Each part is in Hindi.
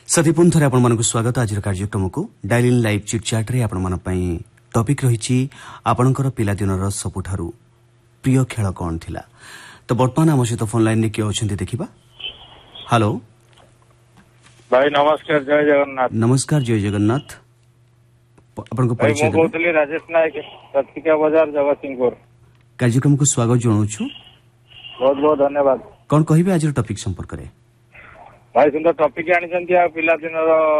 साथी पुणी थे आपण स्वागत आज कार्यक्रम को डायल इन लाइव चिटचाट रे आपण टॉपिक रही आपणकर पिलादिनर सबुठारु प्रिय खेल कौन थिला। तो वर्तमान आम सहित फोन लाइन किए अच्छा देखा। हेलो भाई नमस्कार, जय जगन्नाथ। नमस्कार, जय जगन्नाथ। परिचय राजेश नायक, रतिका बाजार, जगतसिंहपुर। कार्यक्रम को स्वागत जनाऊँ। बहुत बहुत धन्यवाद। कौन कहिबे आज टॉपिक संपर्क रे? भाई सुंदर टॉपिक आनी पिला दिन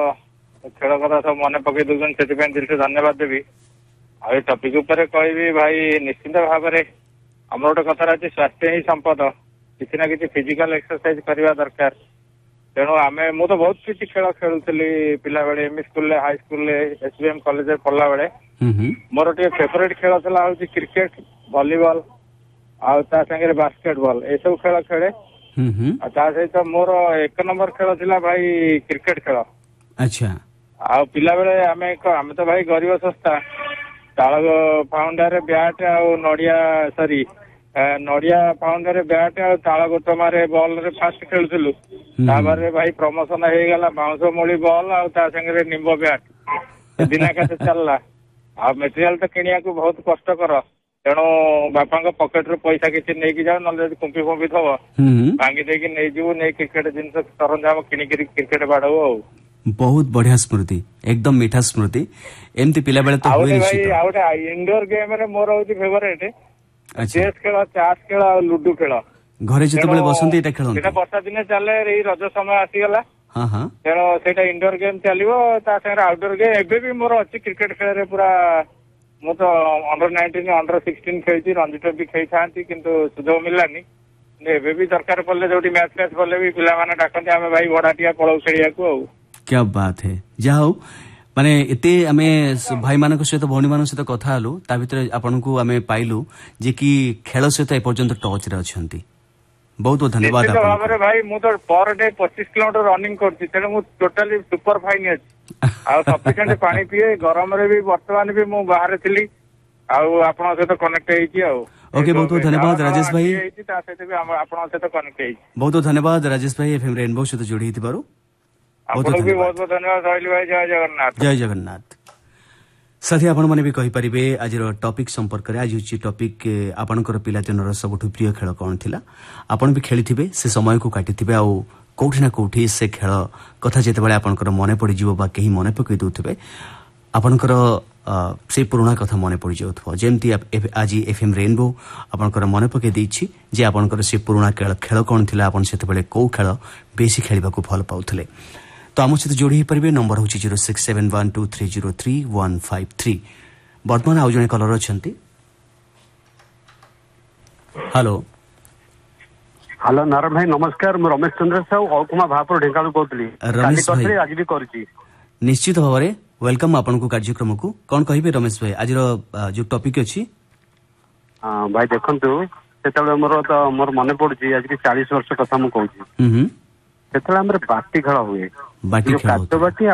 खेल कथा सब मन पकई दौन से दिल से धन्यवाद देवी। आ टॉपिक उपर कहि भाई निश्चित भाव में आम गोटे कथा अच्छे स्वास्थ्य ही संपद, किसी ना कि फिजिकल एक्सरसाइज करवा दरकार। तेणु आम मु तो बहुत किसी खेल खेलुली पिला बेले, ME school high school SBM college पढ़ला बेले मोर टे फेवरेट खेल था हूँ क्रिकेट, वॉलीबॉल आ सागे बास्केटबॉल, ये सब खेल खेले। सहित मोर एक नंबर खेल थिला भाई क्रिकेट खेल। अच्छा। आ पिला बेले आमे तो भाई गरीब संस्था ताल फाउंडर बैट आ नड़िया सॉरी नड़िया फाउंडर बैट आ ताल गोतमारे बॉल रे फास्ट खेलुलु। ताबारे भाई प्रमोशन हो गला बाउंस मोली बॉल आ संगे निंब बैट दिना के चलला। आ मटेरियल तो किनिया को बहुत कष्ट कर, तेणु बापा पकेट रू पैसा किसी नहीं जाओ ना कुंपी फुंपी थव भांगी देकी नहीं जीवु नहीं क्रिकेट जिन सरंजाम किनिक क्रिकेट बाड़ू। बहुत बढ़िया स्मृति, एकदम मीठा स्मृति। एमती पिला बेले तो हुए निश्चित। आउटे इंडोर गेम रे मोर होची फेवरेट चेस खेल, ताश खेल आ लूडो खेल। घरे जतबेले बसंती एटा खेलंती। सेटा वर्षा दिन चले रे रज समय आसी गला। हां हां। तेणु सेटा इंडोर गेम चलिवो ता संगे आउटडोर गेम एबे भी मोर अछि क्रिकेट खेल रे पूरा। मु तो अंडर 19 अंडर 16 खेली, रणजी ट्रॉफी खेली था किंतु सुजोग मिलानी। एबे भी दरकार पड़ले जोटी मैच मैच पड़ले भी पिला माने डाकंती आमे भाई भड़ाटिया पळौ खेलिया को। क्या बात है। जाओ माने एते आमे भाई मानक सहित भौणी मानक सहित कथा हलु, ता भितर आपन को आमे पाइलु जे कि खेल सहित ए पर्यंत टच रे अछंती। बहुत बहुत धन्यवाद आपन। बाबरे भाई मु तो पर डे 25 किलोमीटर रनिंग करती, तेणु मु टोटली सुपर फाइन अछि। आ सफिशिएंट पानी पिए, गरम रे भी वर्तमान भी मु बाहर थिली आ आपन सहित कनेक्ट हेची। आ ओके, बहुत बहुत धन्यवाद राजेश भाई। ता सहित भी आपन सहित कनेक्ट हेची। बहुत बहुत धन्यवाद राजेश भाई एफएम रेनबो सहित जोड़ी हितिबारु। बहुत बहुत धन्यवाद राइल भाई। जय जगन्नाथ। जय जगन्नाथ। साथी आपण माने भी कहि परिबे आज टॉपिक संपर्क रे। आज होची टॉपिक आपनकर पिलादिनर सबठु प्रिय खेल कोन थिला। आपण भी खेलिथिबे, से समय को काटिथिबे आ कोठी ना कोठी से खेल कथा जेते बेले आपनकर मने पड़ी जीवो बा केही मने पकई दोथिबे, आपनकर से पुराना कथा मने पड़ी जाउथबो। जेमती आज एफएम रेनबो आपनकर मने पकई दैछि जे आपनकर से पुराना खेल कोन थिला, आपन सेते बेले को खेल बेसी खेलिबा को भल पाउथले। तो आम सहित जोड़ी पारे। नंबर हूँ 067123033153। वर्तमान आउ जने कलर अच्छा। हेलो हेलो नारायण भाई नमस्कार। मु रमेश चंद्र साहू औकुमा भापुर ढेंकालू कहतली। रमेश भाई आज भी करची निश्चित भाव में वेलकम आपन को कार्यक्रम को। कौन कहिबे रमेश भाई आज जो टॉपिक अछि? हां भाई देखंतु सेतबे मोर मने पड़ुची आज के 40 वर्ष कथा मु कहूची। सेतबे हमर बाटी खेल हुए, बाटी खेल बाटी